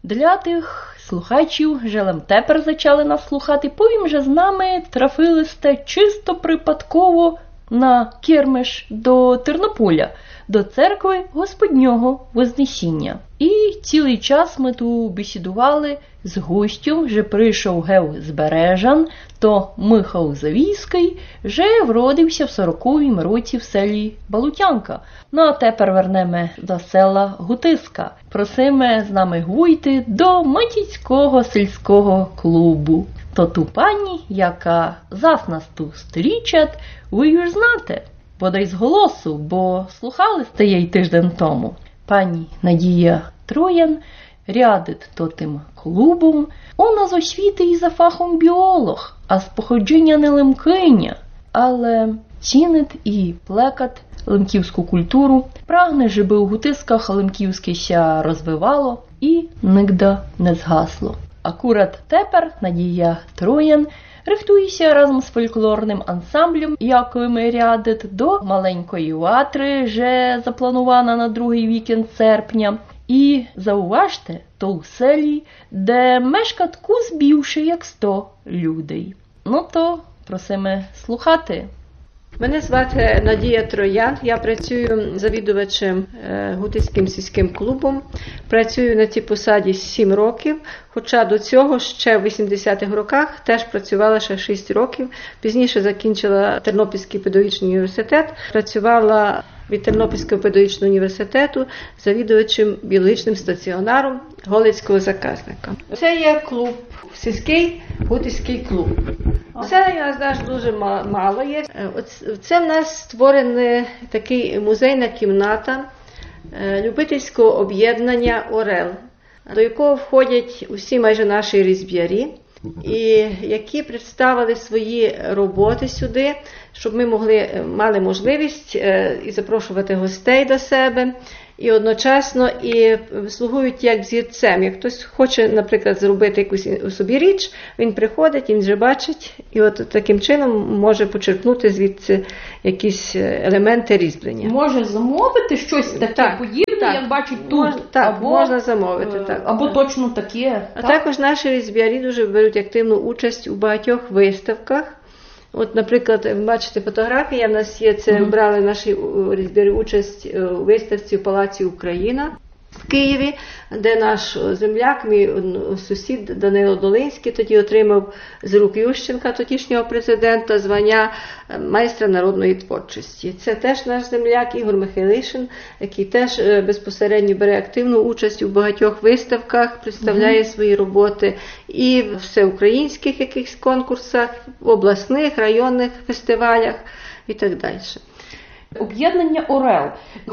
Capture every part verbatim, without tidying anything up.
Для тих слухачів, желем тепер зачали нас слухати, повім, що з нами трафили сте чисто припадково на кермиш до Тернополя, до церкви Господнього Вознесіння. І цілий час ми тут бесідували з гостем, що прийшов гев з Бережан, то Михал Завійський, що вродився в сороковім році в селі Балутянка. Ну а тепер вернемо до села Гутиска. Просимо з нами гуйти до Матіцького сільського клубу. То ту пані, яка зас нас ту сторічать, ви ж знаєте, бодай з голосу, бо слухали сте їй тиждень тому. Пані Надія Троян рядить то тим клубом. Вона з освіти і за фахом біолог, а з походження не лемкиня, але цінить і плекать лемківську культуру, прагне, щоб у Гутисках лемківське ся розвивало і нігде не згасло. Акурат тепер Надія Троян рихтується разом з фольклорним ансамблем, якими рядить, до маленької ватри, вже запланована на другий вікенд серпня. І зауважте, то у селі, де мешкать куз більше, як сто людей. Ну то просимо слухати. Мене звати Надія Троян, я працюю завідувачем Гутиським сільським клубом. Працюю на цій посаді сім років, хоча до цього ще в вісімдесятих роках теж працювала ще шість років. Пізніше закінчила Тернопільський педагогічний університет, працювала від Тернопільського педагогічного університету завідувачем біологічним стаціонаром Голицького заказника. Це є клуб, сільський Гутиський клуб. Це, я знаю, дуже мало є. Це в нас створений такий музейна кімната любительського об'єднання «Орел», до якого входять усі майже наші різьб'ярі, і які представили свої роботи сюди, щоб ми могли, мали можливість і запрошувати гостей до себе, і одночасно і слугують як взірцем. Як хтось хоче, наприклад, зробити якусь собі річ, він приходить, він вже бачить, і от таким чином може почерпнути звідси якісь елементи різьблення. Може замовити щось таке так, подібне, так, як бачить тут? Мож, так, або, можна замовити. Так, або так. Точно таке. А так? також наші різьбярі дуже беруть активну участь у багатьох виставках. От, наприклад, ви бачите фотографія, в нас є, це mm-hmm. брали наші різьбярі участь у виставці в Палаці Україна в Києві, де наш земляк, мій сусід Данило Долинський, тоді отримав з рук Ющенка, тодішнього президента, звання майстра народної творчості. Це теж наш земляк Ігор Михайлишин, який теж безпосередньо бере активну участь у багатьох виставках, представляє mm-hmm. свої роботи і в всеукраїнських якихось конкурсах, в обласних, районних фестивалях і так далі. Об'єднання «Орел».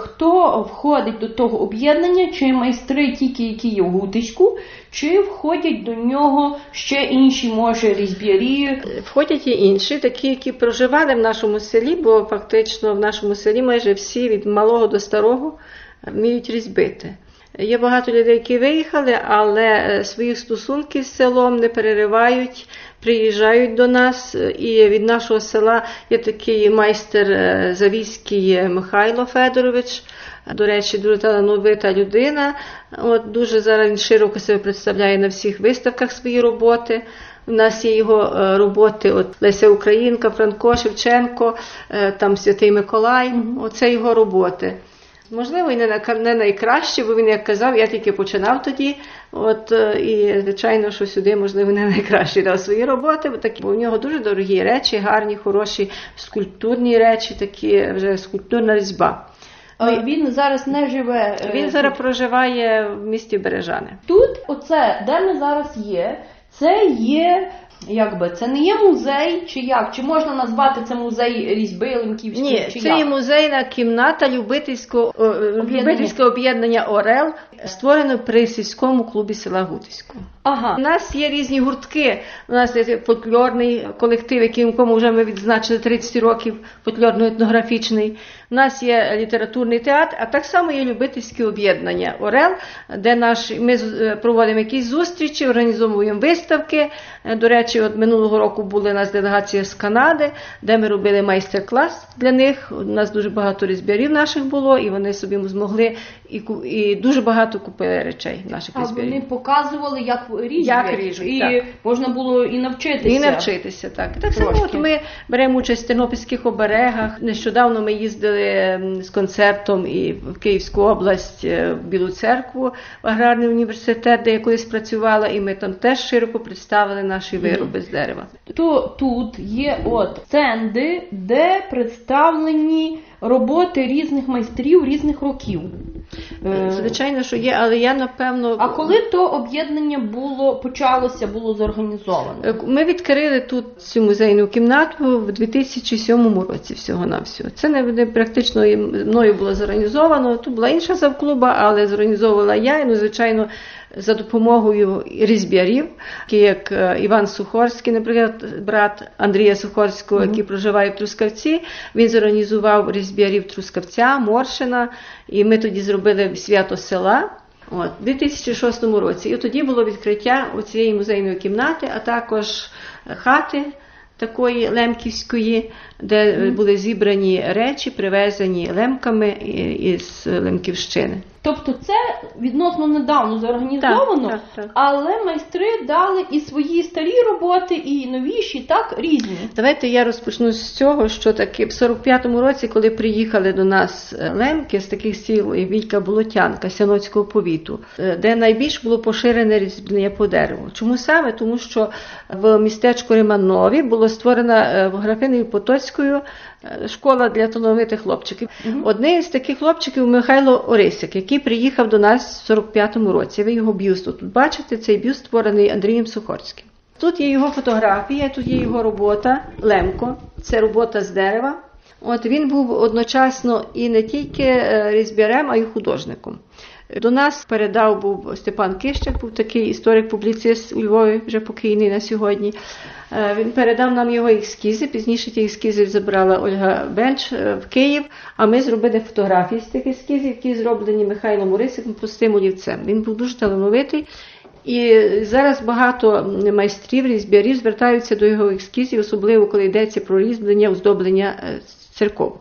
Хто входить до того об'єднання? Чи майстри тільки, які є в Гутиську, чи входять до нього ще інші, може, різьбярі? Входять і інші, такі, які проживали в нашому селі, бо фактично в нашому селі майже всі, від малого до старого, вміють різьбити. Є багато людей, які виїхали, але свої стосунки з селом не переривають, приїжджають до нас. І від нашого села є такий майстер завійський Михайло Федорович, до речі, дуже талановита людина. От, дуже зараз він широко себе представляє на всіх виставках свої роботи. У нас є його роботи, от Леся Українка, Франко, Шевченко, там Святий Миколай, mm-hmm. оце його роботи. Можливо, і не найкраще, бо він, як казав, я тільки починав тоді, от, і, звичайно, що сюди, можливо, не найкраще дав свої роботи, бо, такі, бо в нього дуже дорогі речі, гарні, хороші, скульптурні речі, такі, вже скульптурна різьба. Ми... Він зараз не живе? Він зараз проживає в місті Бережани. Тут, оце, де ми зараз є, це є... Якби, це не є музей, чи як? Чи можна назвати це музей різьби лемківської? Ні, чи це як? є музейна кімната любительського об'єднання. любительського об'єднання «Орел», створено при сільському клубі села Гутиського. Ага. У нас є різні гуртки. У нас є фольклорний колектив, якому вже ми відзначили тридцять років, фольклорно-етнографічний. У нас є літературний театр, а так само є любительське об'єднання «Орел», де наш, ми проводимо якісь зустрічі, організовуємо виставки. До речі, от минулого року була у нас делегація з Канади, де ми робили майстер-клас для них. У нас дуже багато різьбярів наших було, і вони собі змогли, і, і дуже багато багато купили речей наших А різьбярів. вони показували, як ріжуть, Як ріжуть, і так. можна було і навчитися. І навчитися, так. Так само от ми беремо участь в тернопільських оберегах. Нещодавно ми їздили з концертом і в Київську область, в Білу Церкву, в аграрний університет, де я колись працювала, і ми там теж широко представили наші вироби з дерева. То тут є от стенди, де представлені роботи різних майстрів різних років. Звичайно, що є, але я, напевно... А коли то об'єднання було, почалося, було зорганізовано? Ми відкрили тут цю музейну кімнату в дві тисячі сьомому році всього-навсього. Це не, не практично мною було зорганізовано. Тут була інша завклуба, але зорганізовувала я, і, ну, звичайно, за допомогою різьбярів, такі як Іван Сухорський, наприклад, брат Андрія Сухорського, mm-hmm. який проживає в Трускавці. Він зорганізував різьбярів Трускавця, Моршина, і ми тоді зробили свято села. От, у дві тисячі шостому році. І тоді було відкриття цієї музейної кімнати, а також хати такої лемківської, де mm-hmm. були зібрані речі, привезені лемками із Лемківщини. Тобто це відносно недавно зорганізовано, так, так, так. але майстри дали і свої старі роботи, і новіші, так, різні. Давайте я розпочну з цього, що таки в сорок п'ятому році, коли приїхали до нас лемки з таких сіл, як Вілька Болотянка, Сяноцького повіту, де найбільш було поширене різьблення по дереву. Чому саме? Тому що в містечку Риманові було створена Графинею Потоцькою школа для талановитих хлопчиків. Угу. Одним з таких хлопчиків Михайло Орисик, який приїхав до нас в сорок п'ятому році. Ви його бюст тут бачите, цей бюст створений Андрієм Сухорським. Тут є його фотографія, тут є його робота, лемко, це робота з дерева. От він був одночасно і не тільки різьбярем, а й художником. До нас передав був Степан Кищак, був такий історик-публіцист у Львові, вже покійний на сьогодні. Він передав нам його ескізи, пізніше ті ескізи забрала Ольга Бенч в Київ, а ми зробили фотографії з тих ескізів, які зроблені Михайлом Орисиком, простим олівцем. Він був дуже талановитий. І зараз багато майстрів, різьбярів звертаються до його ескізів, особливо коли йдеться про різьблення, оздоблення церков.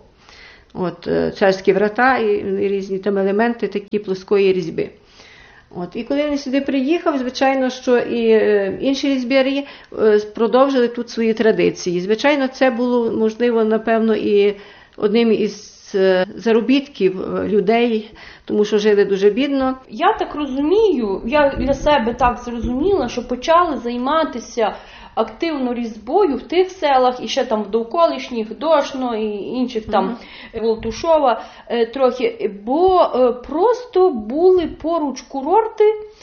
От, царські врата і, і різні там елементи такі плоскої різьби. От, і коли він сюди приїхав, звичайно, що і е, інші різьбярі е, продовжили тут свої традиції. Звичайно, це було, можливо, напевно, і одним із е, заробітків людей, тому що жили дуже бідно. Я так розумію, я для себе так зрозуміла, що почали займатися активно різьбою в тих селах, і ще там в довколишніх, Дошно і інших там, uh-huh. Волтушова трохи, бо просто були поруч курорти,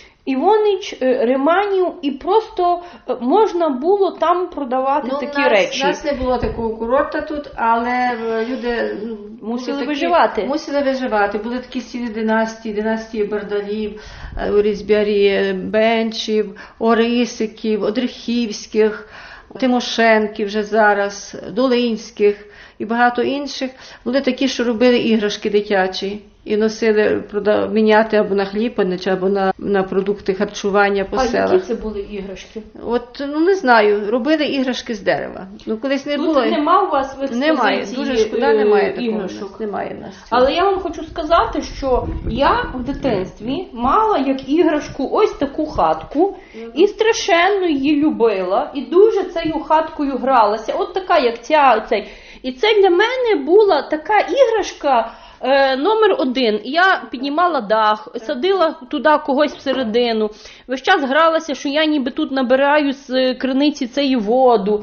Івонич, Риманів, і просто можна було там продавати ну, такі нас, речі. У нас не було такого курорта тут, але люди мусили такі, виживати. Мусили виживати. Були такі цілі династії, династії Бардалів, різьбярі Бенчів, Орисиків, Одрихівських, Тимошенків вже зараз, Долинських і багато інших. Були такі, що робили іграшки дитячі. І носили, продав, міняти або на хліб, або на, на продукти харчування по а селах. А які це були іграшки? От, ну не знаю, робили іграшки з дерева. Ну, колись не Тут було. нема у вас в експозиції немає, дуже шкода, немає такого іграшок. Немає в нас. Але я вам хочу сказати, що я в дитинстві мала як іграшку ось таку хатку, mm-hmm. і страшенно її любила, і дуже цією хаткою гралася. От така, як ця, цей. І це для мене була така іграшка, номер один. Я піднімала дах, садила туди когось всередину. Весь час гралася, що я ніби тут набираю з криниці цієї воду.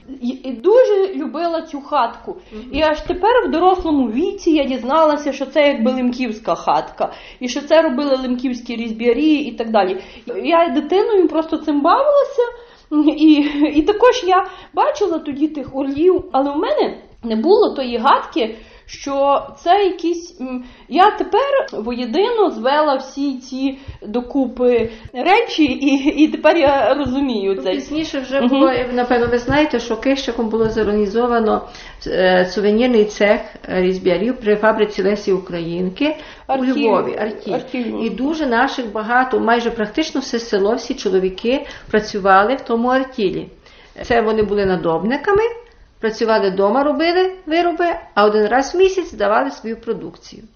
І дуже любила цю хатку. Mm-hmm. І аж тепер в дорослому віці я дізналася, що це якби лемківська хатка. І що це робили лемківські різьбярі і так далі. Я дитиною просто цим бавилася. І, і також я бачила тоді тих орлів, але в мене не було тої гадки, що це якісь... Я тепер воєдино звела всі ці докупи речі, і, і тепер я розумію це. Пізніше вже було, uh-huh. напевно, ви знаєте, що Кищаком було зорганізовано е, сувенірний цех різьбярів при фабриці Лесі Українки Архів. у Львові. Архів. Архів. І дуже наших багато, майже практично все село, всі чоловіки працювали в тому артілі. Це вони були надобниками, працювали вдома, робили вироби, а один раз в місяць давали свою продукцію.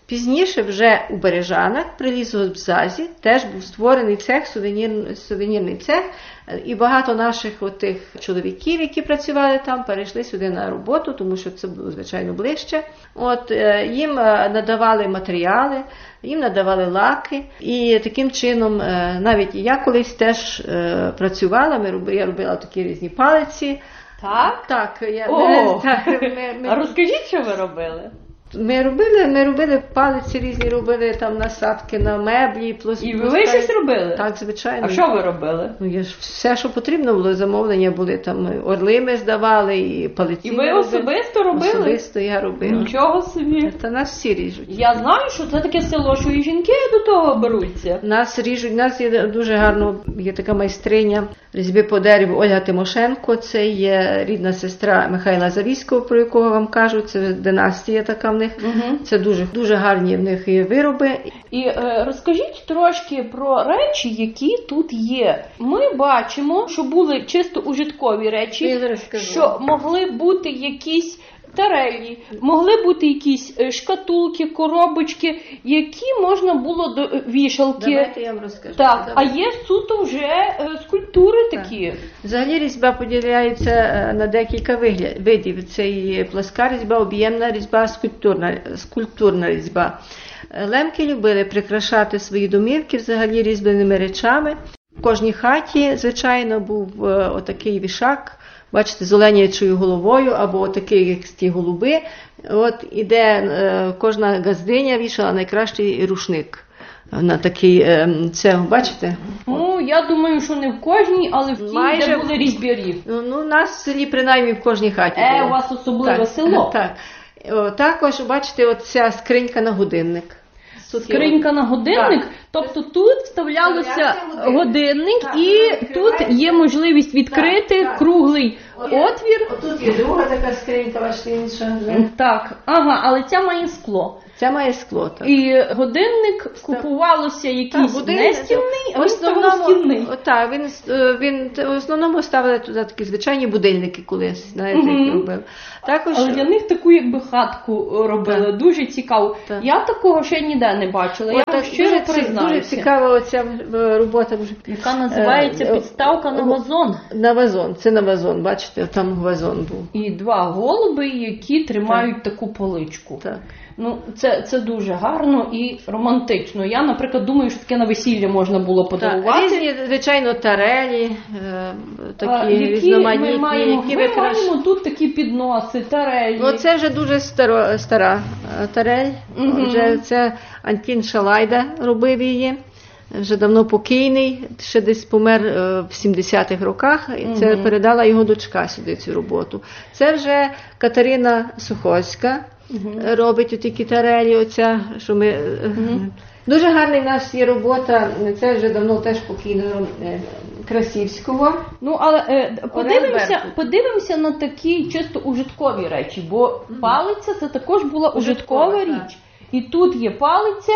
Пізніше вже у Бережанах при лісгоспзазі теж був створений цех, сувенір, сувенірний цех, і багато наших отих чоловіків, які працювали там, перейшли сюди на роботу, тому що це було, звичайно, ближче. От, їм надавали матеріали, їм надавали лаки, і таким чином, навіть я колись теж працювала, ми робили, я робила такі різні палиці. Так? Так, я, О! ми, так ми, ми, А розкажіть, що ви робили? Ми робили, ми робили палиці різні, робили там насадки на меблі. Плюс, І ви, ви щось робили? Так, звичайно. А що ви робили? Ну, я ж все, що потрібно було, замовлення були, там орли ми здавали, і палиці. І ви особисто робили? Особисто я робила. Нічого собі. Та нас всі ріжуть. Я знаю, що це таке село, що і жінки до того беруться. Нас ріжуть, нас є дуже гарно, є така майстриня різьби по дереву Ольга Тимошенко, це є рідна сестра Михайла Завійського, про якого вам кажу, це династія така в них. Угу. Це дуже, дуже гарні в них є вироби. І е, розкажіть трошки про речі, які тут є. Ми бачимо, що були чисто ужиткові речі, що могли бути якісь тарелі, могли бути якісь шкатулки, коробочки, які можна було до вішалки. Давайте я вам розкажу. Так, Давайте. а є суто вже е, скульптури такі. Так. Взагалі різьба поділяється на декілька видів. Це і пласка різьба, об'ємна різьба, скульптурна, скульптурна різьба. Лемки любили прикрашати свої домівки взагалі різьбленими речами. В кожній хаті, звичайно, був отакий вішак, бачите, з оленячою головою, або отакий, як ті голуби. От іде е, кожна газдиня вішала найкращий рушник. На такий, е, це, бачите? Ну, я думаю, що не в кожній, але в тій, майже де були різьбярів. Ну, ну, у нас в селі, принаймні, в кожній хаті Е, було. у вас особливе так, село. Так. О, також, бачите, от ця скринька на годинник. Тут Скринька є... на годинник, так. Тобто тут вставлялося годинник, годинник так, і тут є можливість відкрити так, так. круглий О, отвір. Отут є друга така скринька, бачите, інша. Так, ага, але ця має скло. Це має скло, так. І годинник купувалося якийсь так, не стінний, а стінний. Так, він, він в основному ставили туди такі звичайні будильники колись, знаєте, mm-hmm. як робив. Також... Але для них таку якби хатку робили, так. Дуже цікаво. Так. Я такого ще ніде не бачила, О, я вам щиро дуже, признаюся. Дуже цікава оця робота. Яка називається е, підставка на вазон. На вазон, це на вазон, бачите, там вазон був. І два голуби, які тримають так. таку поличку. Так. Ну, це, це дуже гарно і романтично. Я, наприклад, думаю, що таке на весілля можна було подарувати. Так, різні, звичайно, тарелі, е, такі а, які різноманітні. Ми маємо, які ми викраш... маємо тут такі підноси, тарелі. Ну, це вже дуже старо, стара тарель. Угу. Вже це Антін Шалайда робив її. Вже давно покійний, ще десь помер в сімдесятих роках, і це угу. передала його дочка сюди цю роботу. Це вже Катерина Сухоська угу. робить отакі тарелі, оця, що ми... Угу. Дуже гарна в нас є робота, це вже давно теж покійного Красівського. Ну, але е, подивимося, подивимося на такі чисто ужиткові речі, бо угу. палиця це також була ужиткова, ужиткова річ. Так. І тут є палиця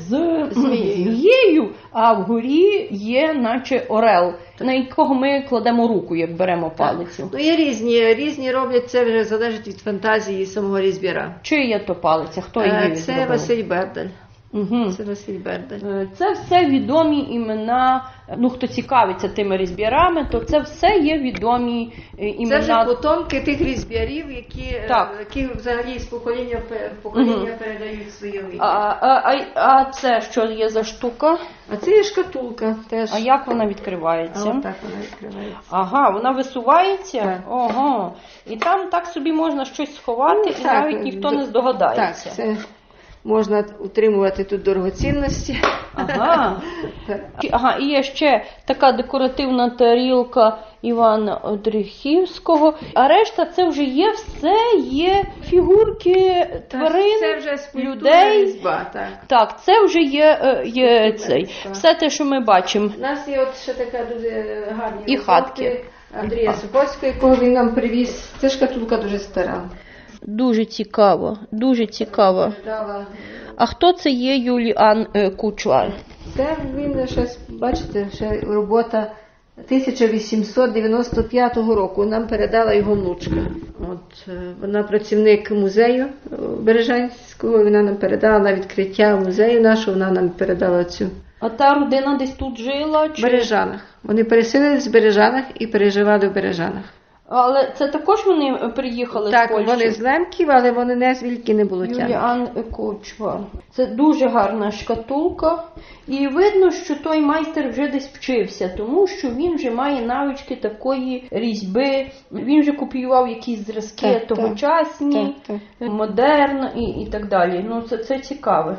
з змією, а вгорі є наче орел, так. на якого ми кладемо руку, як беремо палицю. Ну, є різні, різні роблять, це вже залежить від фантазії самого різьбяра. Чия то палиця? Хто її Це зробив? Василь Бердаль. Угу. Це Василь Бердаль. Це все відомі імена, ну хто цікавиться тими різьбярами, то це все є відомі імена. Це вже потомки тих різьбярів, які, які взагалі з покоління в покоління угу. передають своє вміння. А, а, а, а це що є за штука? А це є шкатулка теж. А як вона відкривається? А отак вона відкривається. Ага, вона висувається? Так. Ого. І там так собі можна щось сховати, ну, і так, навіть ніхто не здогадається. Так, це... Можна утримувати тут дорогоцінності. Ага. Ага, і є ще така декоративна тарілка Івана Одріхівського. А решта це вже є все, є фігурки тварин, це вже людей. Різьба, так. Так, це вже є, є цей. Все те, що ми бачимо. У нас є от ще така дуже гарні і хатки Андрія Сухоцького, якого він нам привіз. Це шкатулка дуже стара. Дуже цікаво, дуже цікаво. А хто це є Юліан Кучуар? Це він ще, бачите, ще робота тисяча вісімсот дев'яносто п'ятого року. Нам передала його внучка. От, вона працівник музею Бережанського. Львівського, і вона нам передала на відкриття музею нашого, вона нам передала цю. А та родина десь тут жила? Чи... В Бережанах. Вони переселились в Бережанах і переживали в Бережанах. Але це також вони приїхали так, з Польщі? Так, вони з Лемків, але вони не з Вількіни Болотяни. Юліан Кочвар. Це дуже гарна шкатулка. І видно, що той майстер вже десь вчився, тому що він вже має навички такої різьби. Він вже копіював якісь зразки так, тогочасні, так, так. модерн і, і так далі. Ну, це, це цікаве.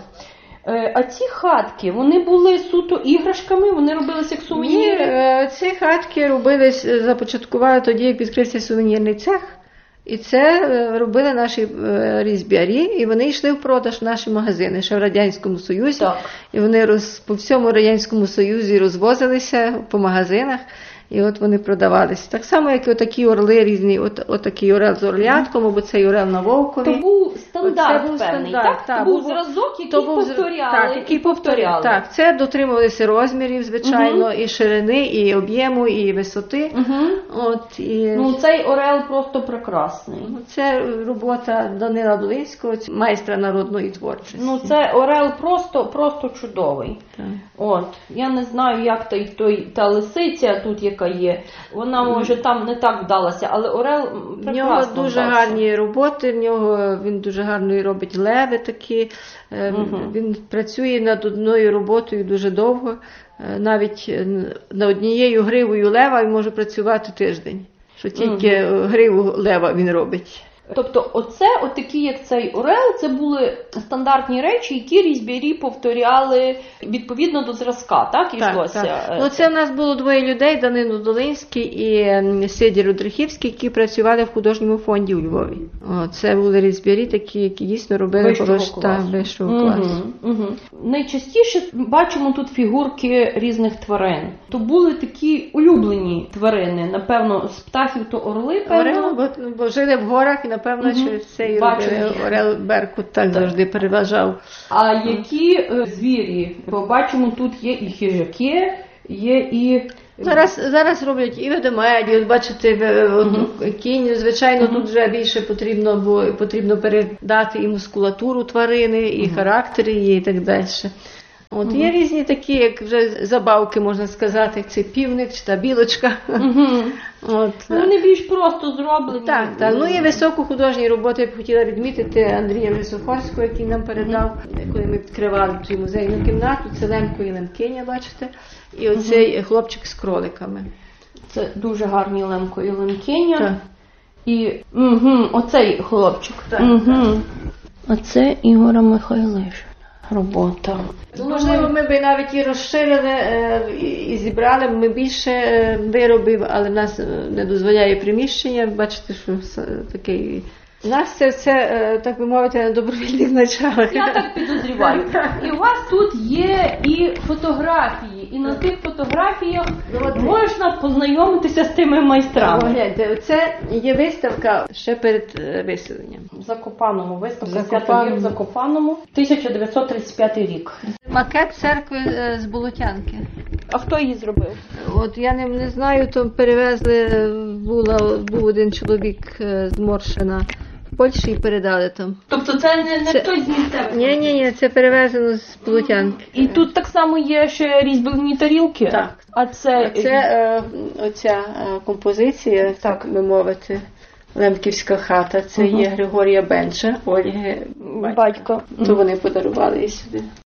А ці хатки, вони були суто іграшками, вони робилися як сувеніри? Ні, ці хатки робились, започаткували тоді, як відкрився сувенірний цех. І це робили наші різьбярі, і вони йшли в продаж в наші магазини, ще в Радянському Союзі. Так. І вони роз, по всьому Радянському Союзі розвозилися по магазинах. І от вони продавалися. Так само, як і отакі орли різні, от, отакий орел з орлятком, або цей орел на вовкові. То був стандарт був певний, стандарт, так? так? Це був був зразок, який то був, повторяли. Так, який повторяли. Так, це дотримувалися розмірів, звичайно, угу. і ширини, і об'єму, і висоти. Угу. От, і... Ну, цей орел просто прекрасний. Це робота Данила Долинського, майстра народної творчості. Ну, це орел просто, просто чудовий. Так. От, я не знаю, як той, той, та лисиця тут, яка є. Вона, може, там не так вдалася, але орел прекрасно. В нього дуже вдався. гарні роботи, в нього він дуже гарно робить леви такі. Угу. Він працює над одною роботою дуже довго. Навіть над однією гривою лева він може працювати тиждень. Що тільки угу. гриву лева він робить. Тобто оце, отакі, як цей орел, це були стандартні речі, які різьбярі повторяли відповідно до зразка, так? Ішлося? Так, так. Ну, це в нас було двоє людей, Данило Долинський і Сидір Удрихівський, які працювали в художньому фонді у Львові. О, це були різьбярі такі, які дійсно робили вищого хорош, класу. Та, вищого угу, класу. Угу. Найчастіше бачимо тут фігурки різних тварин. То були такі улюблені тварини, напевно, з птахів то орли, певно. Орел, бо, бо жили в горах і напевно, угу. через це і робили. Орел Беркут так, так завжди переважав. А які е, звірі? Бо бачимо, тут є і хижаки, є і... Зараз, зараз роблять і ведмеді, от бачите, uh-huh. кінь, звичайно, uh-huh. тут вже більше потрібно, бо потрібно передати і мускулатуру тварини, і uh-huh. характери її, і так далі. От uh-huh. є різні такі, як вже забавки, можна сказати, це півник чи та білочка. Uh-huh. От, ну, вони більш просто зроблені. Так, так. Ну і високохудожні роботи, я б хотіла відмітити Андрія Висофорського, який нам передав, uh-huh. коли ми відкривали цю музейну кімнату, це Лемко і Лемкиня, бачите, і оцей uh-huh. хлопчик з кроликами. Це дуже гарні Лемко і Лемкиня. Так. І угу, оцей хлопчик. Так, угу. так. А це Ігора Михайлишина робота. Ну, можливо, ми б навіть і розширили, і зібрали, ми більше виробів, але в нас не дозволяє приміщення. Бачите, що такий... У нас це все, так би мовити, на добровільних началах. Я так підозріваю. І у вас тут є і фотографії, і на тих фотографіях можна познайомитися з тими майстрами. Гляньте, це є виставка ще перед виселенням. В Закопаному, виставка Закопаному. в Закопаному, тисяча дев'ятсот тридцять п'ятий рік. Макет церкви з Болотянки. А хто її зробив? От я не, не знаю, то перевезли, була, був один чоловік з Моршина в Польщі і передали там. Тобто це не, не це... хтось з місцевих? Ні, ні, ні, це перевезено з Болотянки. І тут так само є ще різьблені тарілки? Так. А це, а це е, оця е, композиція, так би мовити, Лемківська хата, це угу. є Григорія Бенча, Ольги батька. батько. То вони подарували її сюди.